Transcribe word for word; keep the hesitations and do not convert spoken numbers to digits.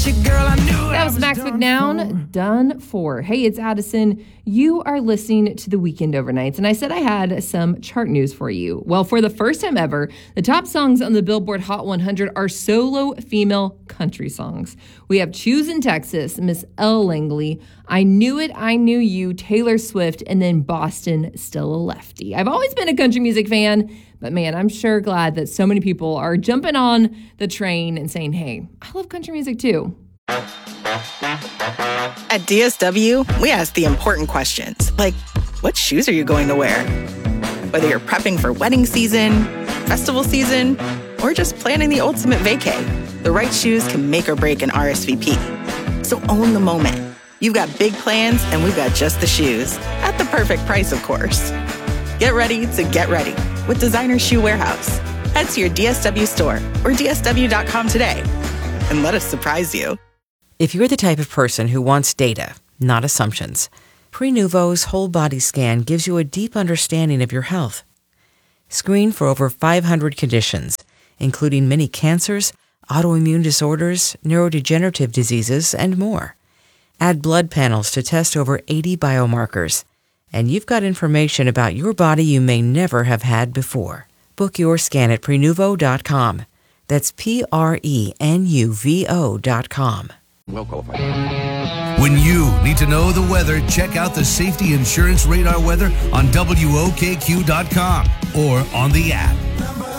Girl, I knew That was Max McNown, Done For. Hey, it's Addison. You are listening to The Weekend Overnights, and I said I had some chart news for you. Well, for the first time ever, the top songs on the Billboard Hot one hundred are solo female country songs. We have Choose in Texas, Miss Elle Langley, I Knew It, I Knew You, Taylor Swift, and then Boston, Still a Lefty. I've always been a country music fan, but man, I'm sure glad that so many people are jumping on the train and saying, hey, I love country music too. At D S W, we ask the important questions, like, what shoes are you going to wear? Whether you're prepping for wedding season, festival season, or just planning the ultimate vacay, the right shoes can make or break an R S V P. So own the moment. You've got big plans, and we've got just the shoes, at the perfect price, of course. Get ready to get ready with Designer Shoe Warehouse. Head to your D S W store or D S W dot com today, and let us surprise you. If you're the type of person who wants data, not assumptions, Prenuvo's whole body scan gives you a deep understanding of your health. Screen for over five hundred conditions, including many cancers, autoimmune disorders, neurodegenerative diseases, and more. Add blood panels to test over eighty biomarkers, and you've got information about your body you may never have had before. Book your scan at Prenuvo dot com. That's P R E N U V O dot com. Well qualified. When you need to know the weather, check out the Safety Insurance Radar weather on W O K Q dot com or on the app.